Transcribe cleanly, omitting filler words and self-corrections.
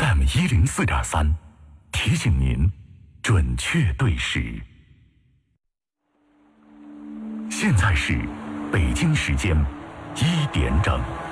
FM104.3，提醒您准确对时。现在是北京时间1点整。